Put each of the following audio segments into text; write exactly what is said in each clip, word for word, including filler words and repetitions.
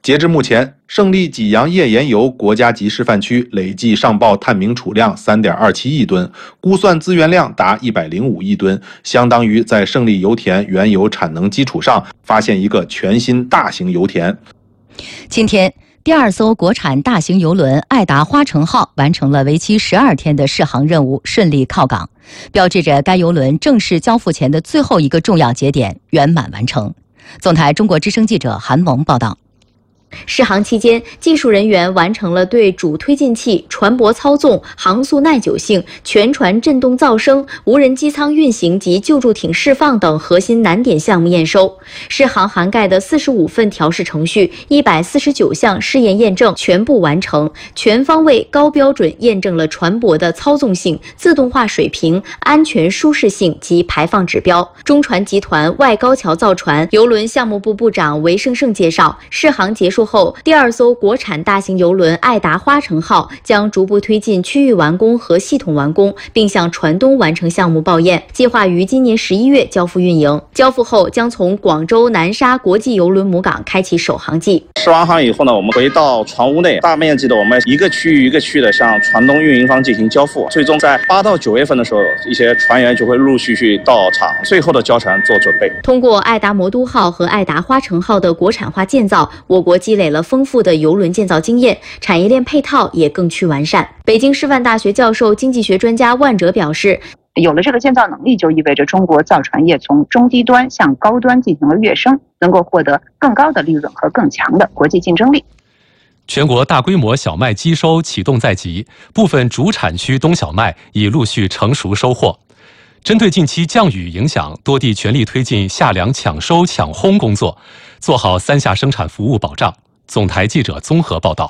截至目前，胜利济阳页岩油国家级示范区累计上报探明储量 三点二七亿吨，估算资源量达一百零五亿吨，相当于在胜利油田原有产能基础上发现一个全新大型油田。 今天，第二艘国产大型邮轮爱达花城号完成了为期十二天的试航任务，顺利靠港，标志着该邮轮正式交付前的最后一个重要节点圆满完成。总台中国之声记者韩萌报道。 试航期间，技术人员完成了对主推进器、船舶操纵、航速耐久性、全船振动噪声、无人机舱运行及救助艇释放等核心难点项目验收。试航涵盖的四十五份调试程序、一百四十九项试验验证全部完成，全方位高标准验证了船舶的操纵性、自动化水平、安全舒适性及排放指标。中船集团外高桥造船邮轮项目部部长韦胜胜介绍，试航结束后，第二艘国产大型邮轮爱达花城号将逐步推进区域完工和系统完工，并向船东完成项目报验，计划于今年十一月交付运营。交付后将从广州南沙国际邮轮母港开启首航季。 试完航以后呢，我们回到船坞内，大面积的我们一个区域一个区域的向船东运营方进行交付。最终在八到九月份的时候，一些船员就会陆陆续续到场，最后的交船做准备。 通过爱达魔都号和爱达花城号的国产化建造，我国积累了丰富的邮轮建造经验，产业链配套也更趋完善。北京师范大学教授、经济学专家万哲表示， 有了这个建造能力，就意味着中国造船业从中低端向高端进行了跃升，能够获得更高的利润和更强的国际竞争力。 全国大规模小麦机收启动在即，部分主产区冬小麦已陆续成熟收获。针对近期降雨影响，多地全力推进夏粮抢收抢烘工作，做好三下生产服务保障。总台记者综合报道。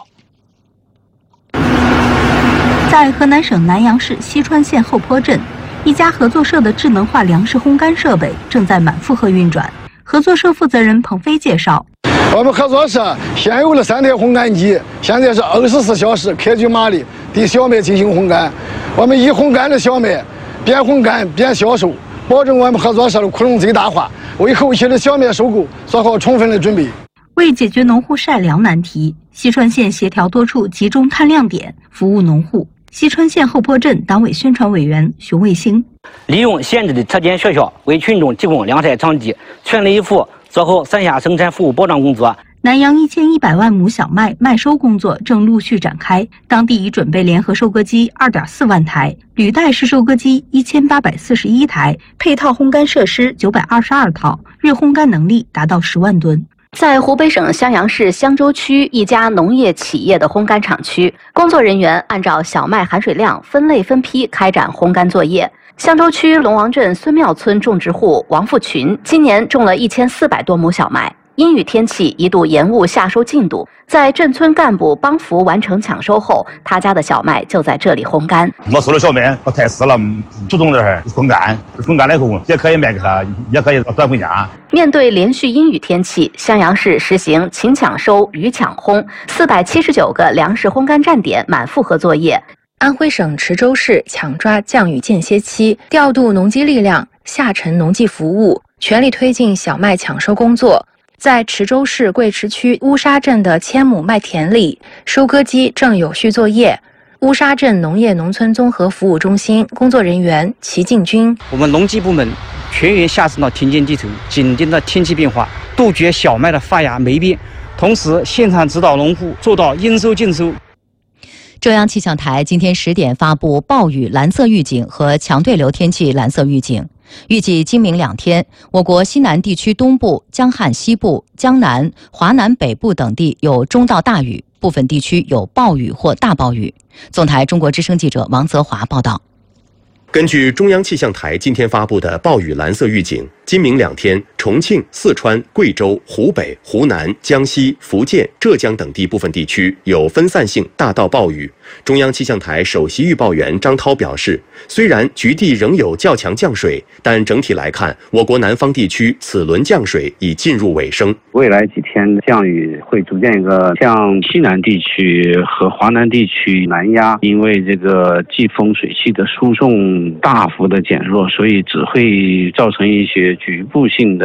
在河南省南阳市西川县后坡镇，一家合作社的智能化粮食烘干设备正在满负荷运转。合作社负责人彭飞介绍， 我们合作社现有了三台烘干机，现在是二十四小时开具马力对小麦进行烘干。我们以烘干的小麦边烘干边销售，保证我们合作社的库容最大化，为后期的小麦收购做好充分的准备。 为解决农户晒粮难题，西川县协调多处集中探亮点，服务农户。西川县后坡镇党委宣传委员熊卫星， 利用现有的特点学校为群众提供晾晒场地，全力以赴做好三下生产服务保障工作。 南阳一千一百万亩小麦麦收工作正陆续展开，当地已准备联合收割机 二点四万台、履带式收割机一千八百四十一台，配套烘干设施九百二十二套，日烘干能力达到十万吨。 在湖北省襄阳市襄州区一家农业企业的烘干厂区，工作人员按照小麦含水量分类分批开展烘干作业。襄州区龙王镇孙庙村种植户王富群今年种了一千四百多亩小麦，阴雨天气一度延误夏收进度，在镇村干部帮扶完成抢收后，他家的小麦就在这里烘干。 我收的小麦不太湿了，主动的烘干，烘干了以后也可以卖给他，也可以转回家。 面对连续阴雨天气，襄阳市实行勤抢收、雨抢烘，四百七十九个粮食烘干站点满负荷作业。 安徽省池州市抢抓降雨间歇期，调度农机力量，下沉农技服务，全力推进小麦抢收工作。在池州市贵池区乌沙镇的千亩麦田里，收割机正有序作业。乌沙镇农业农村综合服务中心工作人员齐进军， 我们农技部门全员下沉到田间地头，紧盯着天气变化，杜绝小麦的发芽霉变，同时现场指导农户做到应收尽收。 中央气象台今天十点发布暴雨蓝色预警和强对流天气蓝色预警，预计今明两天，我国西南地区东部、江汉西部、江南、华南北部等地有中到大雨，部分地区有暴雨或大暴雨。总台中国之声记者王泽华报道。 根据中央气象台今天发布的暴雨蓝色预警，今明两天，重庆、四川、贵州、湖北、湖南、江西、福建、浙江等地部分地区有分散性大到暴雨。中央气象台首席预报员张涛表示，虽然局地仍有较强降水，但整体来看，我国南方地区此轮降水已进入尾声。 未来几天降雨会逐渐一个向西南地区和华南地区南压，因为这个季风水汽的输送大幅的减弱，所以只会造成一些局部性的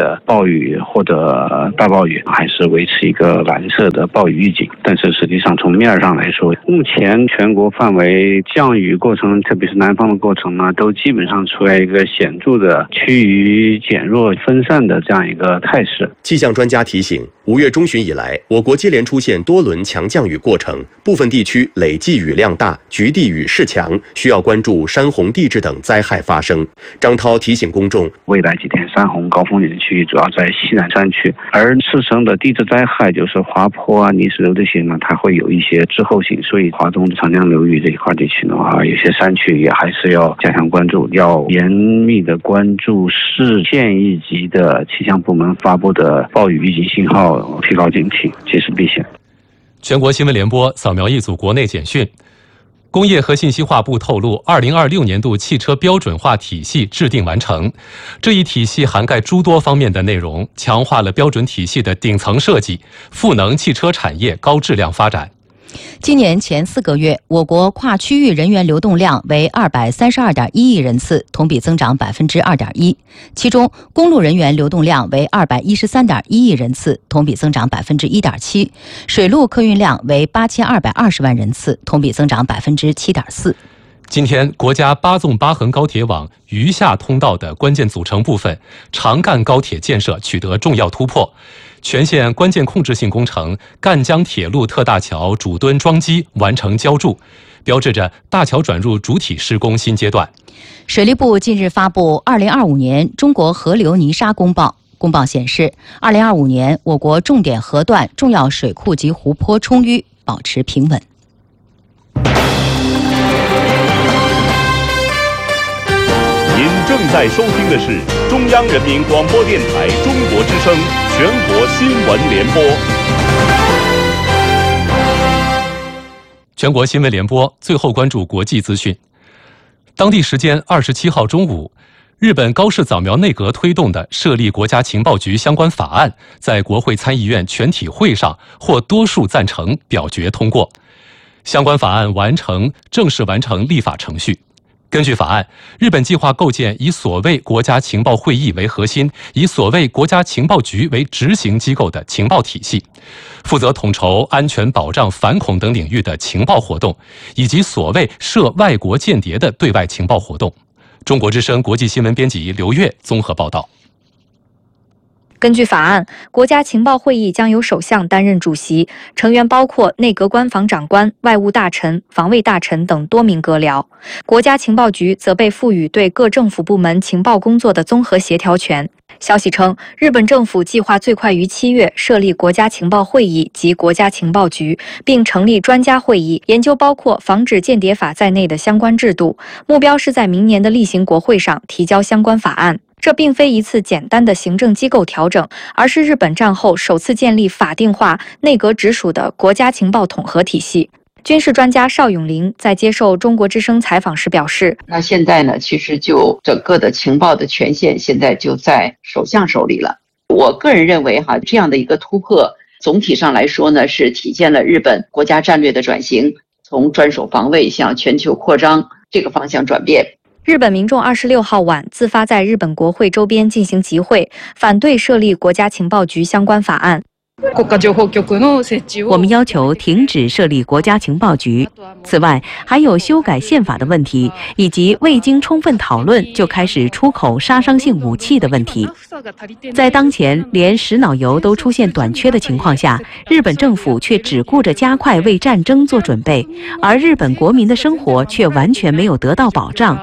的暴雨或者大暴雨，还是维持一个蓝色的暴雨预警。但是实际上从面上来说，目前全国范围降雨过程，特别是南方的过程呢，都基本上处在一个显著的趋于减弱分散的这样一个态势。 气象专家提醒，五月中旬以来，我国接连出现多轮强降雨过程，部分地区累计雨量大，局地雨势强，需要关注山洪地质等灾害发生。张涛提醒公众， 未来几天山洪高风险区域主要在西南山区，而次生的地质灾害，就是滑坡啊、泥石流这些呢，它会有一些滞后性，所以华东长江流域这一块地区的话，有些山区也还是要加强关注，要严密的关注市县一级的气象部门发布的暴雨预警信号，提高警惕，及时避险。 全国新闻联播扫描一组国内简讯。工业和信息化部透露，二零二六年度汽车标准化体系制定完成。这一体系涵盖诸多方面的内容，强化了标准体系的顶层设计，赋能汽车产业高质量发展。 今年前四个月，我国跨区域人员流动量为二百三十二点一亿人次，同比增长百分之二点一。其中，公路人员流动量为二百一十三点一亿人次，同比增长百分之一点七；水路客运量为八千二百二十万人次，同比增长百分之七点四。 今天，国家八纵八横高铁网余下通道的关键组成部分长赣高铁建设取得重要突破。全线关键控制性工程赣江铁路特大桥主墩桩基完成浇筑，标志着大桥转入主体施工新阶段。 水利部近日发布《二零二五年中国河流泥沙公报》，公报显示，二零二五年我国重点河段、重要水库及湖泊充裕，保持平稳。 您正在收听的是中央人民广播电台中国之声全国新闻联播。 全国新闻联播，最后关注国际资讯。当地时间二十七号中午，日本高市早苗内阁推动的设立国家情报局相关法案，在国会参议院全体会上获多数赞成表决通过，相关法案完成正式完成立法程序。根据法案，日本计划构建以所谓国家情报会议为核心，以所谓国家情报局为执行机构的情报体系，负责统筹安全保障、反恐等领域的情报活动，以及所谓涉外国间谍的对外情报活动。中国之声国际新闻编辑刘越综合报道。 根据法案，国家情报会议将由首相担任主席，成员包括内阁官房长官、外务大臣、防卫大臣等多名阁僚。国家情报局则被赋予对各政府部门情报工作的综合协调权。消息称，日本政府计划最快于七月设立国家情报会议及国家情报局，并成立专家会议，研究包括防止间谍法在内的相关制度，目标是在明年的例行国会上提交相关法案。这并非一次简单的行政机构调整，而是日本战后首次建立法定化、内阁直属的国家情报统合体系。军事专家邵永林在接受中国之声采访时表示：“ 那现在呢，其实就整个的情报的权限现在就在首相手里了。我个人认为哈，这样的一个突破，总体上来说呢，是体现了日本国家战略的转型，从专守防卫向全球扩张这个方向转变。” 日本民众二十六号晚自发在日本国会周边进行集会，反对设立国家情报局相关法案。 我们要求停止设立国家情报局。此外，还有修改宪法的问题，以及未经充分讨论就开始出口杀伤性武器的问题。在当前连食脑油都出现短缺的情况下，日本政府却只顾着加快为战争做准备，而日本国民的生活却完全没有得到保障。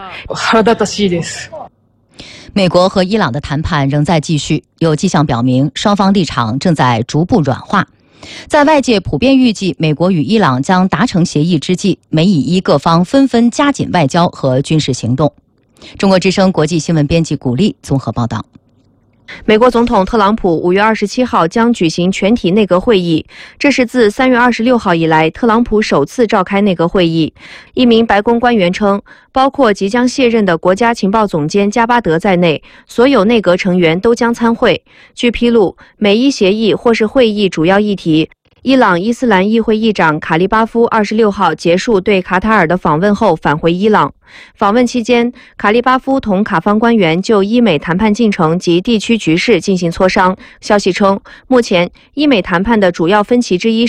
美国和伊朗的谈判仍在继续，有迹象表明双方立场正在逐步软化。在外界普遍预计美国与伊朗将达成协议之际，美以伊各方纷纷加紧外交和军事行动。中国之声国际新闻编辑古丽综合报道。 美国总统特朗普五月二十七号将举行全体内阁会议，这是自三月二十六号以来特朗普首次召开内阁会议。一名白宫官员称，包括即将卸任的国家情报总监加巴德在内，所有内阁成员都将参会。据披露，每一协议或是会议主要议题伊朗伊斯兰议会议长卡利巴夫二十六号结束对卡塔尔的访问后返回伊朗。访问期间，卡利巴夫同卡方官员就伊美谈判进程及地区局势进行磋商。消息称，目前伊美谈判的主要分歧之一